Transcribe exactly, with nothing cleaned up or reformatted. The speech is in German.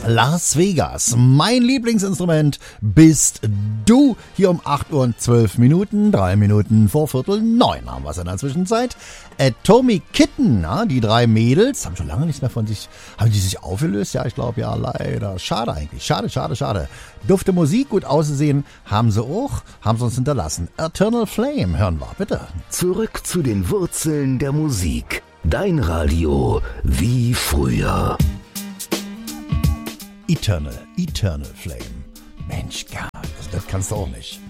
Las Vegas. Mein Lieblingsinstrument bist du. Hier um acht Uhr und zwölf Minuten, drei Minuten vor Viertel neun haben wir es in der Zwischenzeit. Atomic Kitten, ja, die drei Mädels, haben schon lange nichts mehr von sich, haben die sich aufgelöst? Ja, ich glaube ja, leider. Schade eigentlich, schade, schade, schade. Dufte Musik, gut aussehen, haben sie auch, haben sie uns hinterlassen. Eternal Flame, hören wir, bitte. Zurück zu den Wurzeln der Musik. Dein Radio wie früher. Eternal, Eternal Flame. Mensch, gar, das, das kannst du auch nicht.